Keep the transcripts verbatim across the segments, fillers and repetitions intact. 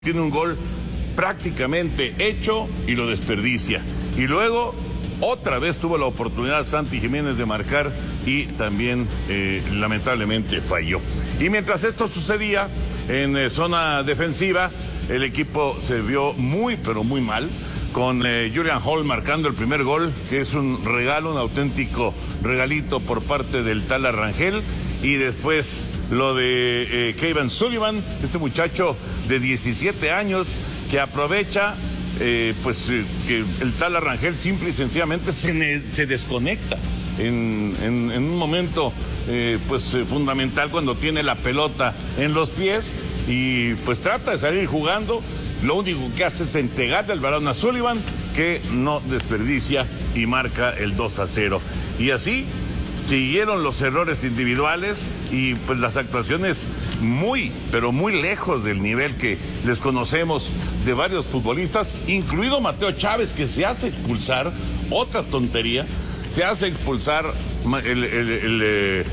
Tiene un gol prácticamente hecho y lo desperdicia. Y luego otra vez tuvo la oportunidad Santi Jiménez de marcar y también eh, lamentablemente falló. Y mientras esto sucedía en eh, zona defensiva, el equipo se vio muy pero muy mal, con eh, Julian Hall marcando el primer gol, que es un regalo, un auténtico regalito por parte del Tala Rangel. Y después lo de eh, Kevin Sullivan, este muchacho de diecisiete años que aprovecha eh, pues eh, que el Tala Rangel simple y sencillamente se, se desconecta en, en, en un momento eh, pues eh, fundamental, cuando tiene la pelota en los pies y pues trata de salir jugando. Lo único que hace es entregarle el balón a Sullivan, que no desperdicia y marca el dos a cero. Y así siguieron los errores individuales y pues las actuaciones muy, pero muy lejos del nivel que les conocemos de varios futbolistas, incluido Mateo Chávez, que se hace expulsar, otra tontería, se hace expulsar el, el, el, el,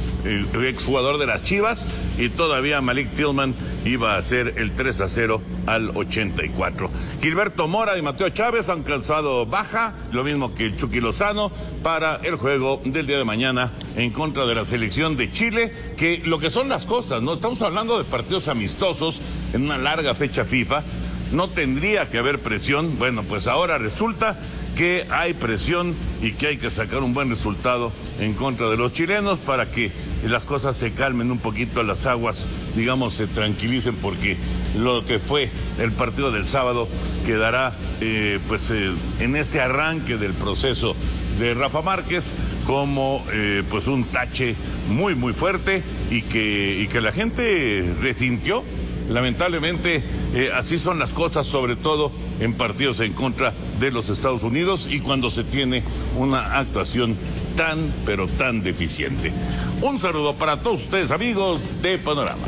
el exjugador de las Chivas, y todavía Malik Tillman iba a hacer el tres a cero al ochenta y cuatro. Gilberto Mora y Mateo Chávez han calzado baja, lo mismo que el Chucky Lozano, para el juego del día de mañana en contra de la selección de Chile, que lo que son las cosas, ¿no? Estamos hablando de partidos amistosos en una larga fecha FIFA, no tendría que haber presión. Bueno, pues ahora resulta que hay presión y que hay que sacar un buen resultado en contra de los chilenos para que las cosas se calmen un poquito, las aguas, digamos, se tranquilicen, porque lo que fue el partido del sábado quedará eh, pues eh, en este arranque del proceso de Rafa Márquez como eh, pues un tache muy muy fuerte y que, y que la gente resintió. Lamentablemente eh, así son las cosas, sobre todo en partidos en contra de los Estados Unidos y cuando se tiene una actuación tan pero tan deficiente. Un saludo para todos ustedes, amigos de Panorama.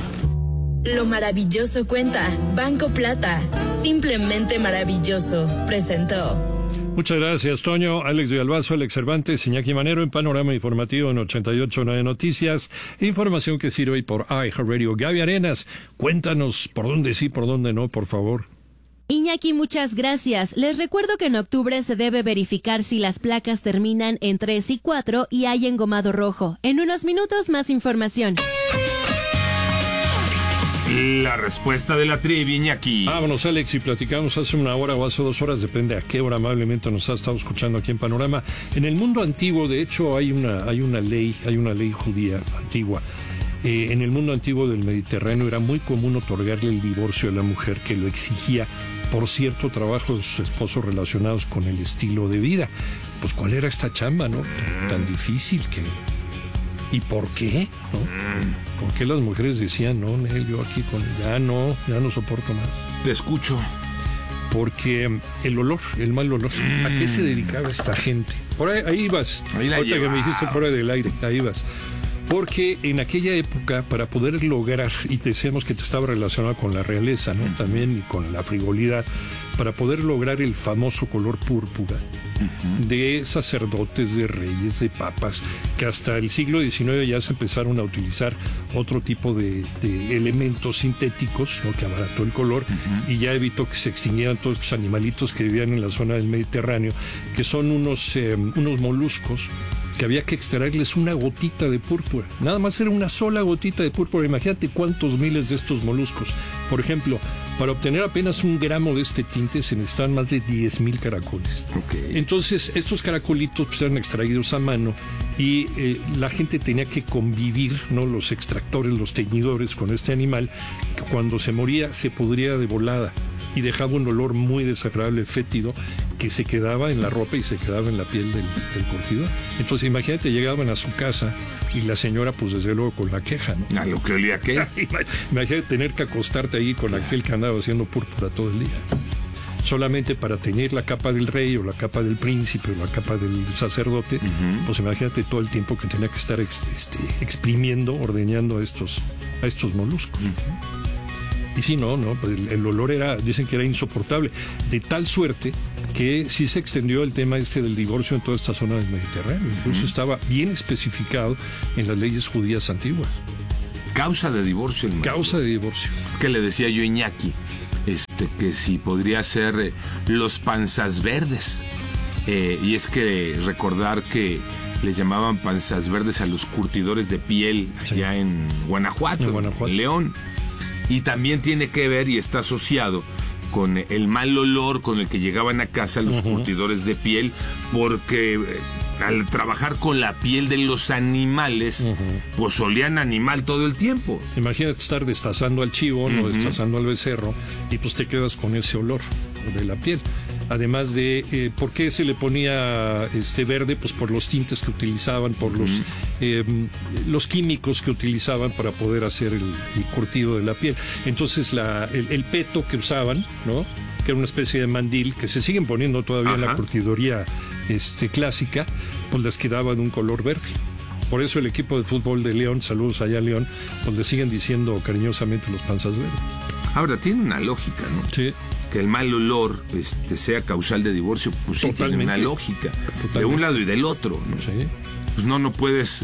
Lo maravilloso cuenta Banco Plata, simplemente maravilloso, presentó. Muchas gracias, Toño. Alex Villalbazo, Alex Cervantes, Iñaki Manero en Panorama Informativo en ochenta y ocho punto nueve Noticias. Información que sirve por iHeartRadio. Gaby Arenas, cuéntanos por dónde sí, por dónde no, por favor. Iñaki, muchas gracias. Les recuerdo que en octubre se debe verificar si las placas terminan en tres y cuatro y hay engomado rojo. En unos minutos, más información. La respuesta de la trivia, Iñaki. Vámonos, Alex, y platicamos hace una hora o hace dos horas, depende a qué hora amablemente nos ha estado escuchando aquí en Panorama. En el mundo antiguo, de hecho, hay una, hay una ley, hay una ley judía antigua. Eh, en el mundo antiguo del Mediterráneo era muy común otorgarle el divorcio a la mujer que lo exigía por cierto trabajo de sus esposos relacionados con el estilo de vida. Pues, ¿cuál era esta chamba, no? Tan difícil que... ¿Y por qué? ¿No? ¿Por qué las mujeres decían, no, Nel, yo aquí con ya no, ya no soporto más? Te escucho. Porque el olor, el mal olor. Mm. ¿A qué se dedicaba esta gente? Por ahí, ahí ibas. Ahí la Ahorita lleva. que me dijiste fuera del aire, ahí ibas. Porque en aquella época, para poder lograr, y te decíamos que te estaba relacionado con la realeza, ¿no? Uh-huh. También, y con la frivolidad, para poder lograr el famoso color púrpura, uh-huh, de sacerdotes, de reyes, de papas, que hasta el siglo diecinueve ya se empezaron a utilizar otro tipo de, de elementos sintéticos, ¿no? Que abarató el color, uh-huh, y ya evitó que se extinguieran todos estos animalitos que vivían en la zona del Mediterráneo, que son unos, eh, unos moluscos que había que extraerles una gotita de púrpura. Nada más era una sola gotita de púrpura. Imagínate cuántos miles de estos moluscos. Por ejemplo, para obtener apenas un gramo de este tinte se necesitaban más de diez mil caracoles. Okay. Entonces, estos caracolitos pues, eran extraídos a mano y eh, la gente tenía que convivir, ¿no? Los extractores, los teñidores con este animal, que cuando se moría se pudría de volada y dejaba un olor muy desagradable, fétido, que se quedaba en la ropa y se quedaba en la piel del, del curtidor. Entonces, imagínate, llegaban a su casa y la señora, pues desde luego con la queja, ¿no? ¿A lo que olía qué? Imagínate tener que acostarte ahí con aquel que andaba haciendo púrpura todo el día, solamente para teñir la capa del rey o la capa del príncipe o la capa del sacerdote. Uh-huh. Pues imagínate todo el tiempo que tenía que estar ex, este, exprimiendo, ordeñando a estos, a estos moluscos. Uh-huh. Y sí, no, no, pues el, el olor era, dicen que era insoportable, de tal suerte que sí se extendió el tema este del divorcio en toda esta zona del Mediterráneo. Incluso uh-huh, estaba bien especificado en las leyes judías antiguas. Causa de divorcio. Causa de divorcio. Es que le decía yo a Iñaki, este, este, que si podría ser eh, los panzas verdes. Eh, y es que recordar que les llamaban panzas verdes a los curtidores de piel allá sí. en Guanajuato, en Guanajuato, en León. Y también tiene que ver y está asociado con el mal olor con el que llegaban a casa los uh-huh. curtidores de piel, porque eh, al trabajar con la piel de los animales, uh-huh. pues olían animal todo el tiempo. Imagínate estar destazando al chivo, uh-huh. no destazando al becerro, y pues te quedas con ese olor de la piel. Además de, eh, ¿por qué se le ponía este verde? Pues por los tintes que utilizaban, por los, uh-huh. eh, los químicos que utilizaban para poder hacer el, el curtido de la piel. Entonces la, el, el peto que usaban, ¿no? Que era una especie de mandil, que se siguen poniendo todavía Ajá. en la curtidoría este, clásica, pues les quedaba de un color verde. Por eso el equipo de fútbol de León, saludos allá a León, pues le siguen diciendo cariñosamente los panzas verdes. Ahora, tiene una lógica, ¿no? Sí. Que el mal olor este, sea causal de divorcio, pues sí tiene una lógica. Totalmente. De un lado y del otro, ¿no? Sí. Pues no, no puedes...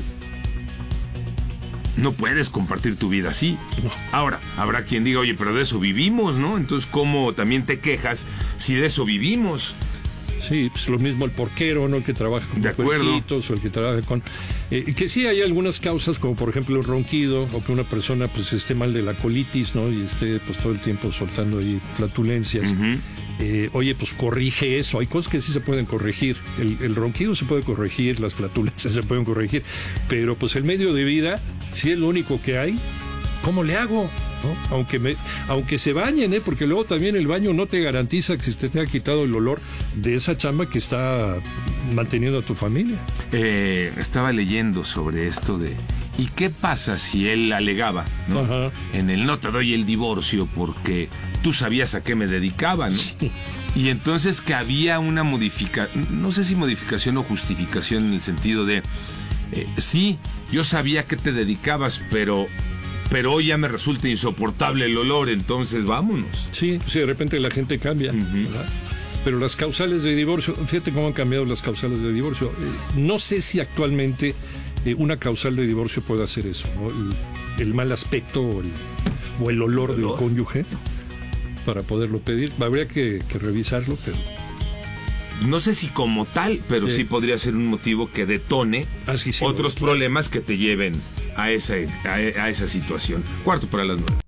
No puedes compartir tu vida así. No. Ahora, habrá quien diga, oye, pero de eso vivimos, ¿no? Entonces, ¿cómo también te quejas si de eso vivimos? Sí, pues lo mismo el porquero, ¿no? El que trabaja con puerquitos o el que trabaja con... Eh, que sí hay algunas causas, como por ejemplo el ronquido, o que una persona pues esté mal de la colitis, ¿no? Y esté pues todo el tiempo soltando ahí flatulencias. Uh-huh. Eh, oye, pues corrige eso. Hay cosas que sí se pueden corregir. El, el ronquido se puede corregir, las flatulencias se pueden corregir, pero pues el medio de vida, si es lo único que hay, ¿cómo le hago? ¿No? Aunque me, aunque se bañen, ¿eh? Porque luego también el baño no te garantiza que se te haya quitado el olor de esa chamba que está manteniendo a tu familia. Eh, estaba leyendo sobre esto de ¿y qué pasa si él alegaba, ¿no? Ajá. En el no te doy el divorcio porque tú sabías a qué me dedicaba, ¿no? Sí. Y entonces que había una modificación, no sé si modificación o justificación en el sentido de eh, sí, yo sabía a qué te dedicabas, pero pero hoy ya me resulta insoportable el olor, entonces vámonos. Sí, sí, de repente la gente cambia, uh-huh. ¿verdad? Pero las causales de divorcio, fíjate cómo han cambiado las causales de divorcio. Eh, no sé si actualmente eh, una causal de divorcio puede hacer eso, ¿no? El, el mal aspecto o el, o el olor ¿El del olor? cónyuge para poderlo pedir. Habría que, que revisarlo, pero... No sé si como tal, pero sí, sí podría ser un motivo que detone ah, sí, sí, otros problemas que te lleven a esa, a, a esa situación. Cuarto para las nueve.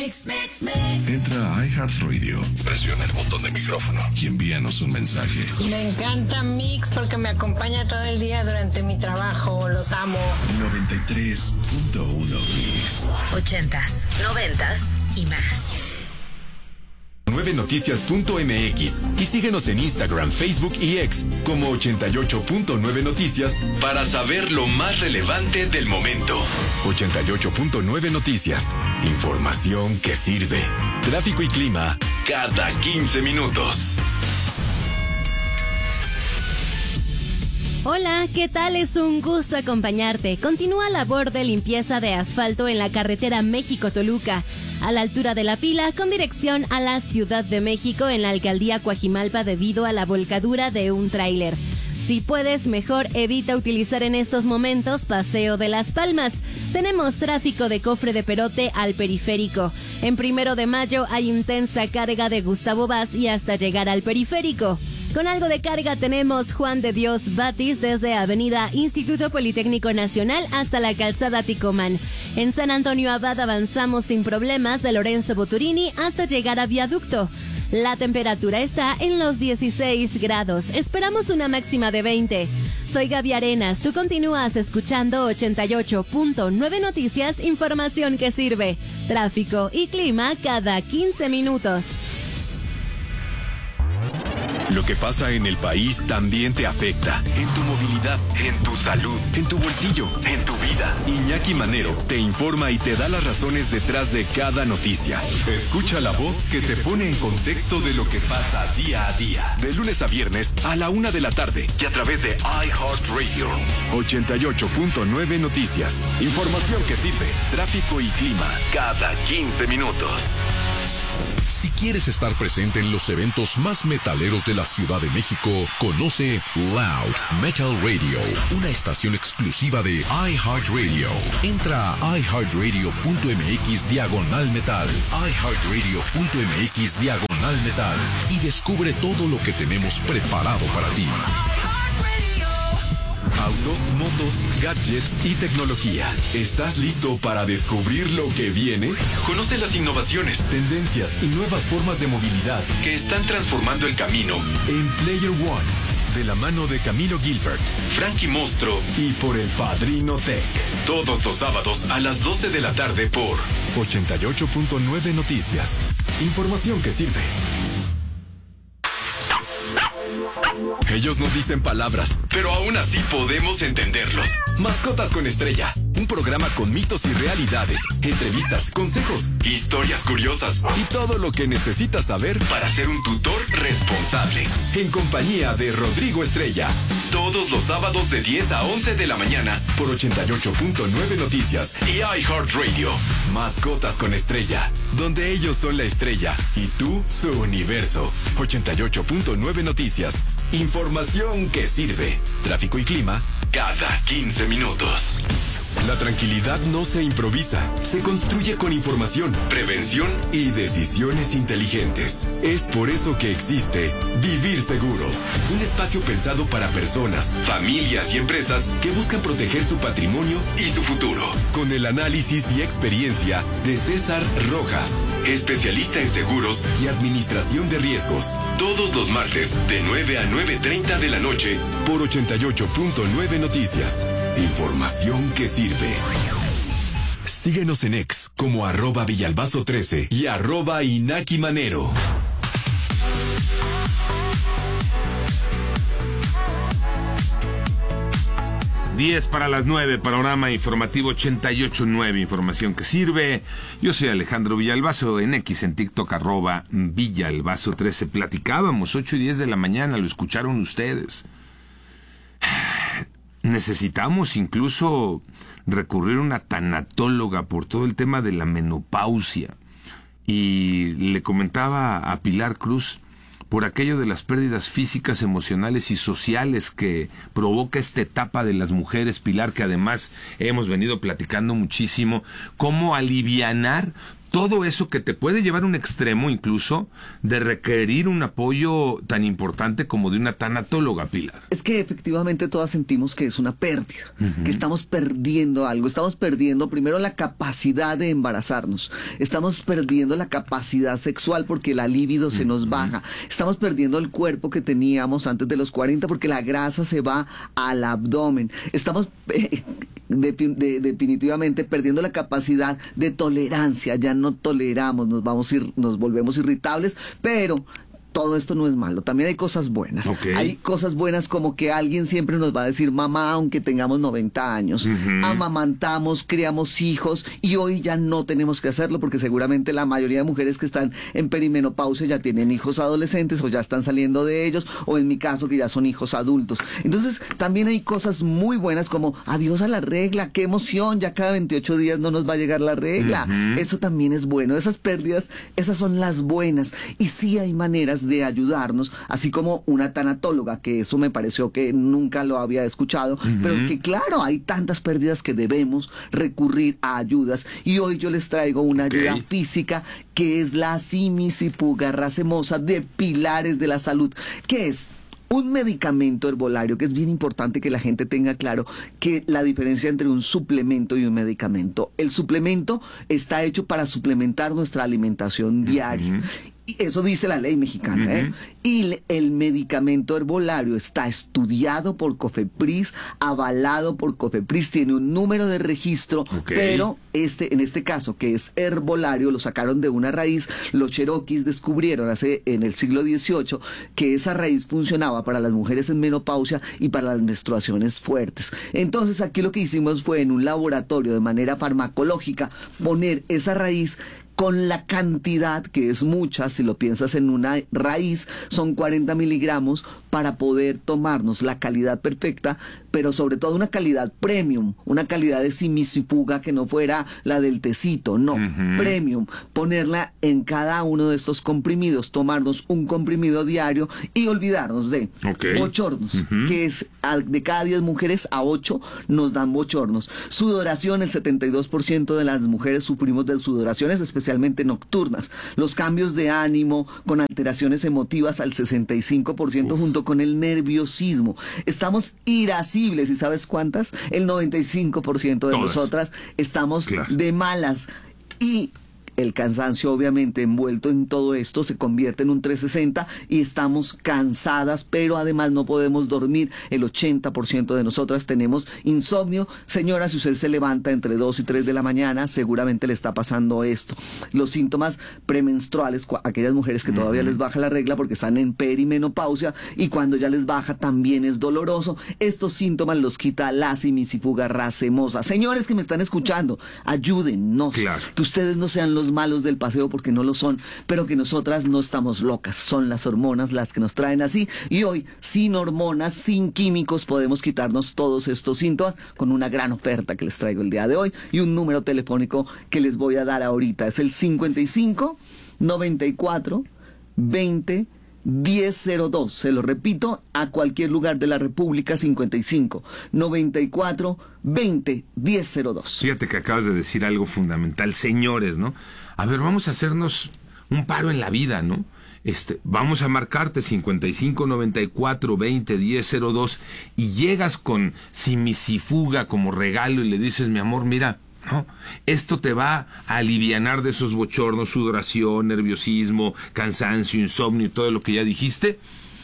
Entra a iHeartRadio, presiona el botón de micrófono y envíanos un mensaje. Me encanta Mix porque me acompaña todo el día durante mi trabajo. Los amo. noventa y tres punto uno Mix. Ochentas, noventas y más. nueve noticias punto m x y síguenos en Instagram, Facebook y X como ochenta y ocho punto nueve Noticias para saber lo más relevante del momento. ochenta y ocho punto nueve Noticias. Información que sirve. Tráfico y clima cada quince minutos. Hola, ¿qué tal? Es un gusto acompañarte. Continúa labor de limpieza de asfalto en la carretera México-Toluca, a la altura de La Pila, con dirección a la Ciudad de México en la alcaldía Coajimalpa debido a la volcadura de un tráiler. Si puedes, mejor evita utilizar en estos momentos Paseo de las Palmas. Tenemos tráfico de Cofre de Perote al periférico. En Primero de Mayo hay intensa carga de Gustavo Vaz y hasta llegar al periférico. Con algo de carga tenemos Juan de Dios Batis desde Avenida Instituto Politécnico Nacional hasta la Calzada Ticomán. En San Antonio Abad avanzamos sin problemas de Lorenzo Boturini hasta llegar a Viaducto. La temperatura está en los dieciséis grados. Esperamos una máxima de veinte. Soy Gaby Arenas. Tú continúas escuchando ochenta y ocho punto nueve Noticias, información que sirve. Tráfico y clima cada quince minutos. Lo que pasa en el país también te afecta. En tu movilidad, en tu salud, en tu bolsillo, en tu vida. Iñaki Manero te informa y te da las razones detrás de cada noticia. Escucha la voz que te pone en contexto de lo que pasa día a día. De lunes a viernes a la una de la tarde y a través de iHeartRadio. ochenta y ocho punto nueve Noticias. Información que sirve. Tráfico y clima cada quince minutos. Si quieres estar presente en los eventos más metaleros de la Ciudad de México, conoce Loud Metal Radio, una estación exclusiva de iHeartRadio. Entra a iHeartRadio punto m x diagonal metal, iHeartRadio punto m x diagonal Nacional Metal y descubre todo lo que tenemos preparado para ti. Autos, motos, gadgets y tecnología. ¿Estás listo para descubrir lo que viene? Conoce las innovaciones, tendencias y nuevas formas de movilidad que están transformando el camino en Player One, de la mano de Camilo Gilbert, Frankie Mostro y por el Padrino Tech. Todos los sábados a las doce de la tarde por ochenta y ocho punto nueve Noticias. Información que sirve. Ellos no dicen palabras, pero aún así podemos entenderlos. Mascotas con Estrella, un programa con mitos y realidades, entrevistas, consejos, historias curiosas y todo lo que necesitas saber para ser un tutor responsable. En compañía de Rodrigo Estrella, todos los sábados de diez a once de la mañana por ochenta y ocho punto nueve Noticias y iHeartRadio. Mascotas con Estrella, donde ellos son la estrella y tú su universo. ochenta y ocho punto nueve Noticias. Información que sirve. Tráfico y clima cada quince minutos. La tranquilidad no se improvisa, se construye con información, prevención y decisiones inteligentes. Es por eso que existe Vivir Seguros, un espacio pensado para personas, familias y empresas que buscan proteger su patrimonio y su futuro. Con el análisis y experiencia de César Rojas, especialista en seguros y administración de riesgos. Todos los martes de nueve a nueve treinta de la noche por ochenta y ocho punto nueve Noticias. Información que sirve. Síguenos en X como arroba Villalbazo trece y arroba Inaki Manero. diez para las nueve, panorama informativo ochenta y ocho punto nueve, información que sirve. Yo soy Alejandro Villalbazo, en X, en TikTok, arroba Villalbazo trece. Platicábamos, ocho y diez de la mañana, lo escucharon ustedes. Necesitamos incluso recurrir a una tanatóloga por todo el tema de la menopausia. Y le comentaba a Pilar Cruz, por aquello de las pérdidas físicas, emocionales y sociales que provoca esta etapa de las mujeres, Pilar, que además hemos venido platicando muchísimo, cómo alivianar todo eso que te puede llevar a un extremo incluso de requerir un apoyo tan importante como de una tanatóloga, Pilar. Es que efectivamente todas sentimos que es una pérdida, uh-huh. que estamos perdiendo algo. Estamos perdiendo primero la capacidad de embarazarnos. Estamos perdiendo la capacidad sexual porque la libido se uh-huh. nos baja. Estamos perdiendo el cuerpo que teníamos antes de los cuarenta porque la grasa se va al abdomen. Estamos... Eh, De, de, definitivamente perdiendo la capacidad de tolerancia, ya no toleramos, nos vamos ir, nos volvemos irritables, pero todo esto no es malo, también hay cosas buenas. Okay. Hay cosas buenas como que alguien siempre nos va a decir mamá aunque tengamos noventa años. Uh-huh. Amamantamos, criamos hijos y hoy ya no tenemos que hacerlo porque seguramente la mayoría de mujeres que están en perimenopausia ya tienen hijos adolescentes o ya están saliendo de ellos, o en mi caso que ya son hijos adultos. Entonces también hay cosas muy buenas como adiós a la regla, qué emoción, ya cada veintiocho días no nos va a llegar la regla. Uh-huh. Eso también es bueno, esas pérdidas, esas son las buenas. Y sí hay maneras de ayudarnos, así como una tanatóloga, que eso me pareció que nunca lo había escuchado, uh-huh. pero que claro, hay tantas pérdidas que debemos recurrir a ayudas, y hoy yo les traigo una okay. ayuda física que es la Simisipuga racemosa de Pilares de la Salud, que es un medicamento herbolario, que es bien importante que la gente tenga claro que la diferencia entre un suplemento y un medicamento. El suplemento está hecho para suplementar nuestra alimentación diaria. Uh-huh. Y eso dice la ley mexicana, uh-huh. ¿eh? Y el medicamento herbolario está estudiado por COFEPRIS, avalado por COFEPRIS, tiene un número de registro, okay. pero este, en este caso, que es herbolario, lo sacaron de una raíz. Los cheroquis descubrieron hace en el siglo dieciocho que esa raíz funcionaba para las mujeres en menopausia y para las menstruaciones fuertes. Entonces aquí lo que hicimos fue en un laboratorio de manera farmacológica poner esa raíz con la cantidad, que es mucha, si lo piensas en una raíz, son cuarenta miligramos para poder tomarnos la calidad perfecta, pero sobre todo una calidad premium, una calidad de simisifuga que no fuera la del tecito, no, uh-huh. premium, ponerla en cada uno de estos comprimidos, tomarnos un comprimido diario y olvidarnos de okay. bochornos, uh-huh. que es de cada diez mujeres a ocho nos dan bochornos. Sudoración, el setenta y dos por ciento de las mujeres sufrimos de sudoraciones, especialmente nocturnas. Los cambios de ánimo con alteraciones emotivas al sesenta y cinco por ciento Uf. junto con el nerviosismo. Estamos irascibles, ¿y sabes cuántas? El noventa y cinco por ciento de Todas. nosotras estamos claro. de malas. Y el cansancio, obviamente, envuelto en todo esto, se convierte en un trescientos sesenta y estamos cansadas, pero además no podemos dormir. El ochenta por ciento de nosotras tenemos insomnio. Señora, si usted se levanta entre dos y tres de la mañana, seguramente le está pasando esto. Los síntomas premenstruales, aquellas mujeres que todavía uh-huh. les baja la regla porque están en perimenopausia y cuando ya les baja también es doloroso. Estos síntomas los quita la simisifuga racemosa. Señores que me están escuchando, ayúdennos. Claro. Que ustedes no sean los malos del paseo porque no lo son, pero que nosotras no estamos locas, son las hormonas las que nos traen así, y hoy sin hormonas, sin químicos podemos quitarnos todos estos síntomas con una gran oferta que les traigo el día de hoy y un número telefónico que les voy a dar ahorita, es el cincuenta y cinco, noventa y cuatro, veinte, diez cero dos, se lo repito, a cualquier lugar de la República, cincuenta y cinco, noventa y cuatro, veinte, diez cero dos. Fíjate que acabas de decir algo fundamental, señores, ¿no? A ver, vamos a hacernos un paro en la vida, ¿no? Este, vamos a marcarte cincuenta y cinco, noventa y cuatro, veinte, diez cero dos y llegas con simisifuga como regalo y le dices, mi amor, mira, ¿no? Esto te va a alivianar de esos bochornos, sudoración, nerviosismo, cansancio, insomnio y todo lo que ya dijiste.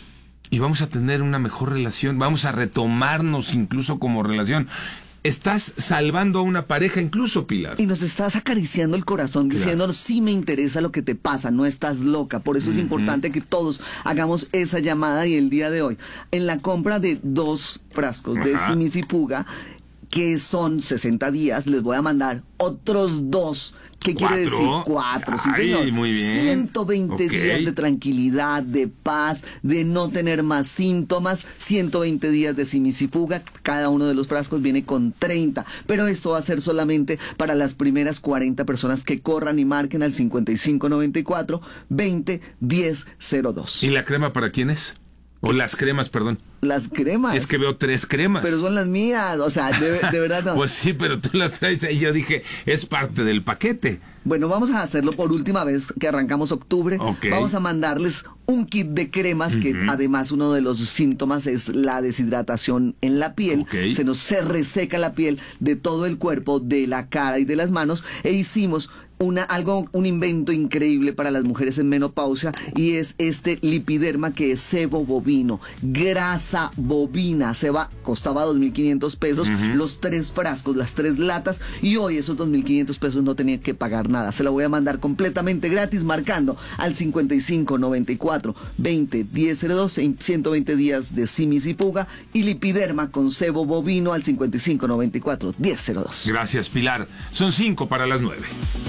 Y vamos a tener una mejor relación, vamos a retomarnos incluso como relación. Estás salvando a una pareja incluso, Pilar. Y nos estás acariciando el corazón, claro. diciéndonos, sí me interesa lo que te pasa, no estás loca. Por eso uh-huh. es importante que todos hagamos esa llamada y el día de hoy, en la compra de dos frascos uh-huh. de simisifuga, que son sesenta días, les voy a mandar otros dos. ¿Qué ¿Cuatro? quiere decir? Cuatro, sí, Ay, señor. Muy bien. ciento veinte okay. días de tranquilidad, de paz, de no tener más síntomas. ciento veinte días de simisifuga. Cada uno de los frascos viene con treinta. Pero esto va a ser solamente para las primeras cuarenta personas que corran y marquen al cincuenta y cinco, noventa y cuatro, veinte, diez cero dos. ¿Y la crema para quién es? O las cremas, perdón. Las cremas. Es que veo tres cremas. Pero son las mías, o sea, de, de verdad no. Pues sí, pero tú las traes y yo dije, es parte del paquete. Bueno, vamos a hacerlo por última vez que arrancamos octubre. Okay. Vamos a mandarles un kit de cremas, uh-huh. que además uno de los síntomas es la deshidratación en la piel. Okay. Se nos se reseca la piel de todo el cuerpo, de la cara y de las manos. E hicimos una, algo, un invento increíble para las mujeres en menopausia y es este lipiderma que es sebo bovino, grasa bovina. Se va, costaba dos mil quinientos pesos, uh-huh. los tres frascos, las tres latas, y hoy esos dos mil quinientos pesos no tenía que pagar nada. Se la voy a mandar completamente gratis marcando al cincuenta y cinco, noventa y cuatro, veinte, diez cero dos, ciento veinte días de simisifuga y lipiderma con sebo bovino al cincuenta y cinco, noventa y cuatro, diez cero dos. Gracias, Pilar. Son cinco para las nueve.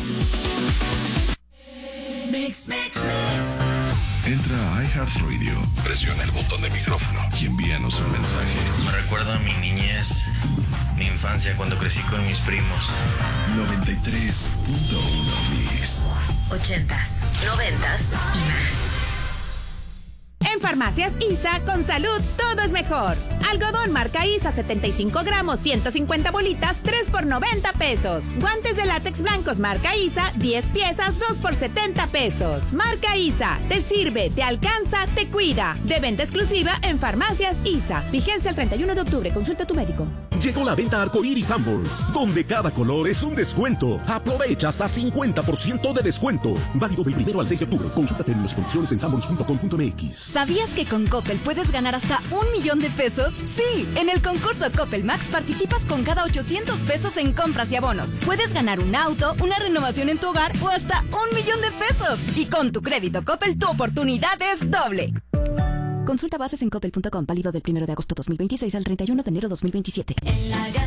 Mix, mix, mix. Entra a iHeartRadio, presiona el botón de micrófono y envíanos un mensaje. Me recuerda a mi niñez, mi infancia cuando crecí con mis primos. noventa y tres punto uno Mix. Ochentas, noventas y más. En Farmacias ISA, con salud, todo es mejor. Algodón marca ISA, setenta y cinco gramos, ciento cincuenta bolitas, tres por noventa pesos. Guantes de látex blancos marca ISA, diez piezas, dos por setenta pesos. Marca ISA, te sirve, te alcanza, te cuida. De venta exclusiva en Farmacias ISA. Vigencia el treinta y uno de octubre, consulta a tu médico. Llegó la venta Arcoiris Sanborns, donde cada color es un descuento. Aprovecha hasta cincuenta por ciento de descuento. Válido del primero al seis de octubre. Consulta términos y condiciones en sanborns punto com punto mx. ¿Sabías que con Coppel puedes ganar hasta un millón de pesos? Sí, en el concurso Coppel Max participas con cada ochocientos pesos en compras y abonos. Puedes ganar un auto, una renovación en tu hogar o hasta un millón de pesos. Y con tu crédito Coppel, tu oportunidad es doble. Consulta bases en coppel punto com, válido del primero de agosto dos mil veintiséis al treinta y uno de enero dos mil veintisiete.